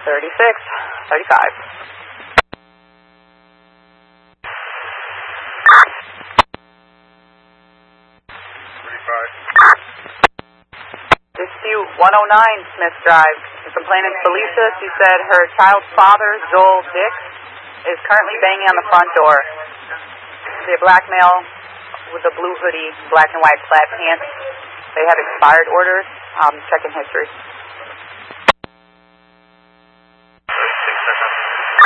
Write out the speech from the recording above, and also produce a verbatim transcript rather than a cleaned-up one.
thirty-six, thirty-five. thirty-five. Dispute one oh nine Smith Drive. The complainant Felicia, she said her child's father, Joel Dix, is currently banging on the front door. The black male with a blue hoodie, black and white flat pants. They have expired orders. Um, check in history.